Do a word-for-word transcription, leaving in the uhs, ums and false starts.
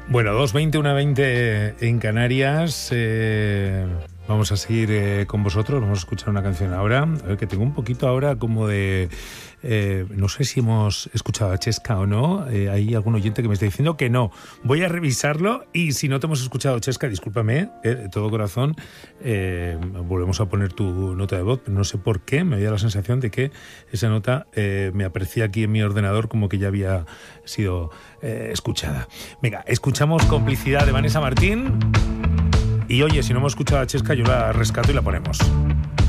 Bueno, dos veinte, una veinte en Canarias. Eh, vamos a seguir eh, con vosotros. Vamos a escuchar una canción ahora. A ver, que tengo un poquito ahora como de... Eh, no sé si hemos escuchado a Chesca o no. Eh, hay algún oyente que me está diciendo que no. Voy a revisarlo y si no te hemos escuchado, Chesca, discúlpame, eh, de todo corazón. Eh, volvemos a poner tu nota de voz, pero no sé por qué. Me había la sensación de que esa nota eh, me aparecía aquí en mi ordenador como que ya había sido eh, escuchada. Venga, escuchamos Complicidad de Vanessa Martín. Y oye, si no hemos escuchado a Chesca, yo la rescato y la ponemos.